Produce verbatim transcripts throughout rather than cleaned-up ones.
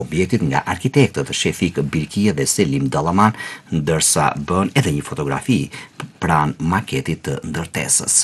objektit nga arkitektët Shefik Birkia dhe Selim Dallaman, ndërsa bën edhe një fotografi pranë maketit të ndërtesës.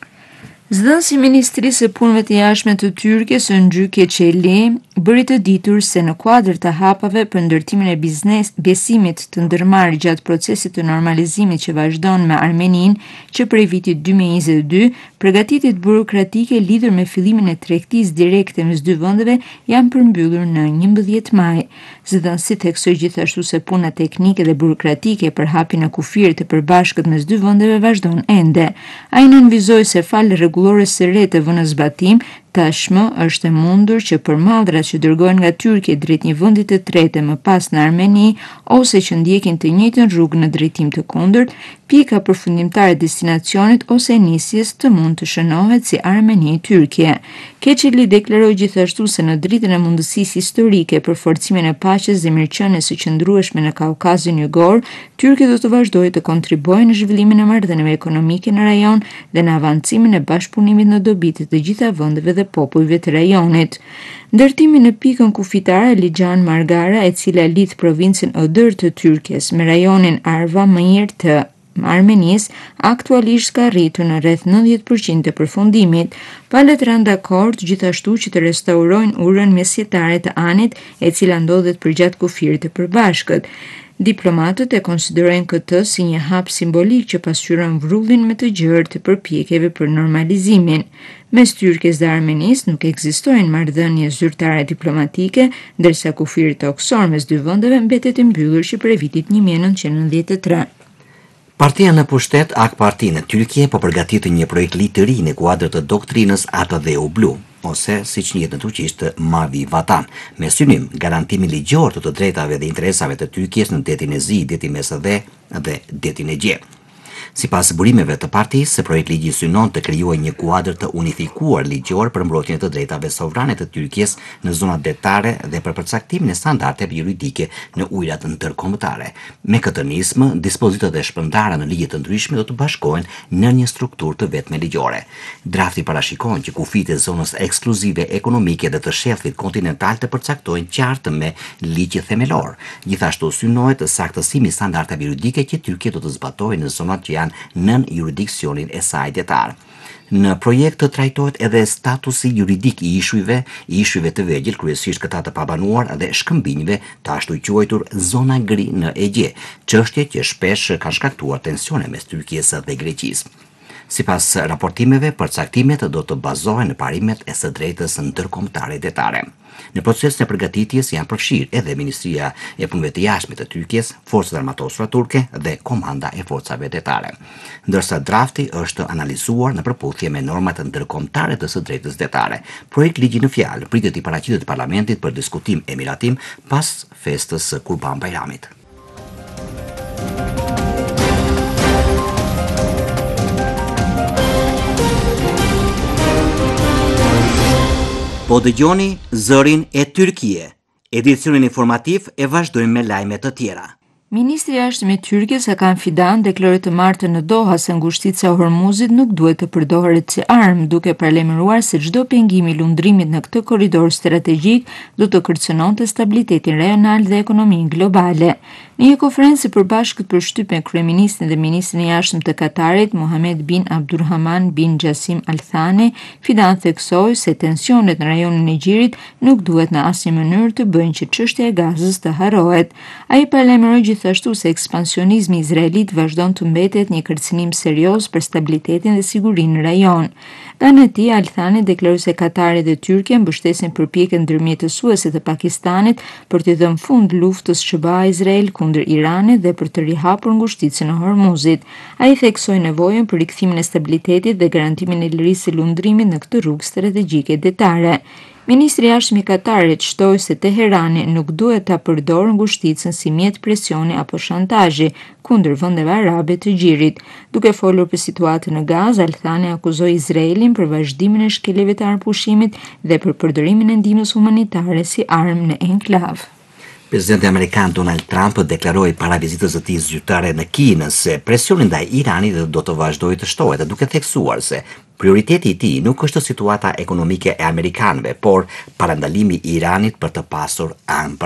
Zëdhënësi i Ministrisë së Punëve të Jashtme të Tyrkisë Öncü Keçeli bëri të ditur se në kuadër të hapave për ndërtimin e biznes besimit të ndërmarrë gjatë procesit të normalizimit që vazhdon me Armeninë, që prej vitit dy mijë e njëzet e dy, përgatitjet burokratike lidhur me fillimin e tregtisë direkte mes dy vendeve janë përmbyllur në njëmbëdhjetë maj. Zëdhënësi theksoi gjithashtu se puna teknike dhe burokratike për hapjen e kufijtë të përbashkët mes dy vendeve vazhdon ende. Ai nënvizoi se fal rregullore së re të vënë në zbatim, tashmë është e mundur që përmallrat që dërgohen nga Tyrkia drejt një vendi të tretë më pas në Armeni ose që ndjekin të njëjtën rrugë në drejtim të kundërt, pika përfundimtare e destinacionit ose e nisjes të mund të shënohet si Armeni-Tyrkia. Keçeli deklaroi gjithashtu se në dritën e mundësisë historike për forcimin e paqes dhe mirëqenies së qëndrueshme në Kaukazin Jugor, Tyrkia do të vazhdojë të kontribuojë në zhvillimin e marrëdhënieve ekonomike në rajon dhe në avancimin e bashkëpunimit në dobi të të gjitha vendeve dhe popujve të rajonit. Ndërtimi në pikën kufitare Liçan Margara, e cila lidh provincën Ödër të Tyrkisë me rajonin Arva-Măir të Armenisë, aktualisht ka rritur në rreth nëntëdhjetë përqind të përfundimit. Palët rënë dakord gjithashtu që të restaurojnë urën mesjetare të anit, e cila ndodhet përgjatë kufirit të përbashkët. Diplomatët e konsiderojnë këtë si një hap simbolik që pasqyron vrrullin me të gjerë të përpjekjeve për normalizimin. Mes Tyrkisë dhe Armenisë nuk ekzistojnë marrëdhënie zyrtare diplomatike, ndërsa kufiri toksor mes dy vendeve mbetet i mbyllur që prej vitit një mijë e nëntëqind e nëntëdhjetë e tre. Partia në pushtet A K Parti në Tyrkie po përgatitet një projekt ligj të ri në kuadër të doktrinës Ata Dheu Blu, ose siç njihet në turqisht Mavi Vatan, me synim garantimin ligjor të të drejtave dhe interesave të Tyrkisë në detin e Zi, detin Mesdhe dhe detin e Gje. Sipas burimeve të partisë, projekt ligji synon të krijojë një kuadër të unifikuar ligjor për mbrojtjen e të drejtave sovrane të Tyrkisë në zonat detare dhe për përcaktimin e standardeve juridike në ujërat ndërkombëtare. Me këtë nismë, dispozitat e shpërndara në ligje të ndryshme do të bashkohen në një strukturë të vetme ligjore. Drafti parashikon që kufijtë e zonës ekskluzive ekonomike dhe të shelfit kontinental të përcaktohen qartë me ligj themelor. Gjithashtu synohet saktësimi i standardeve juridike që Tyrkia do të zbatojë në zonat që janë nën jurisdiksionin e saj detar. Në projekt të trajtohet edhe statusi juridik i ishujve, i ishujve të vegjël, kryesisht këta të pabanuar dhe shkëmbinjve, të ashtu i quajtur zona gri në Egje, çështje që shpesh kanë shkaktuar tensione mes Tyrkisë dhe Greqisë. Sipas raportimeve, përcaktimet do të bazohen në parimet e së drejtës ndërkombëtare detare. Në procesin e përgatitjes janë përfshirë edhe Ministria e Punëve të Jashtme të Tyrkisë, Forcat Armatosura turke dhe Komanda e Forcave Detare. Ndërsa drafti është analizuar në përputhje me normat ndërkombëtare të së drejtës detare. Projekt ligji në fjalë pritet i paraqitet Parlamentit për diskutim e miratim pas festës së Kurban Bayramit. Po dëgjoni Zërin e Tyrkie. Edicionin informativ e vazhdojmë me lajme të tjera. Ministri i Jashtëm i Tyrkisë Hakan Fidan deklaroi të martën në Doha se ngushtica e Hormuzit nuk duhet të përdoret si armë, duke paralajmëruar se çdo pengim i lundrimit në këtë korridor strategjik do të kërcënonte stabilitetin rajonal dhe ekonominë globale. Në një konferencë së përbashkët për shtyp me kryeministin dhe ministrin e jashtëm të Katarit, Mohammed bin Abdulrahman bin Jassim Al Thani, Fidan theksoi se tensionet në rajonin e Gjirit nuk duhet në asnjë mënyrë të bëjnë që çështja e Gazës të harrohet. Ai paralajmëroi gjithashtu se ekspansionizmi izraelit vazhdon të mbetet një kërcënim serioz për stabilitetin dhe sigurinë në rajon. Nga e tij, Al Thani deklaroi se Katari dhe Tyrkia mbështesin përpjekjen ndërmjetësuese të Pakistanit për të dhënë fund luftës S B A-Izrael kundër Iranit dhe për të rihapur ngushticën e Hormuzit. Ai theksoi nevojën për rikthimin e stabilitetit dhe garantimin e lirisë së lundrimit në këtë rrugë strategjike detare. Ministri i Jashtëm i Katarit shtoi se Teherani nuk duhet ta përdorë ngushticën si mjet presioni apo shantazhi kundër vendeve arabe të Gjirit. Duke folur për situatën në Gazë, Al Thani akuzoi Izraelin për vazhdimin e shkeljeve të arpushimit dhe për përdorimin e ndihmës humanitare si armë në enklav. Presidenti amerikan Donald Trump deklaroi para vizitës së tij zyrtare në Kinë se presioni ndaj Iranit do të vazhdojë të shtohet, duke theksuar se prioriteti i tij nuk është situata ekonomike e amerikanëve, por parandalimi i Iranit për të pasur armë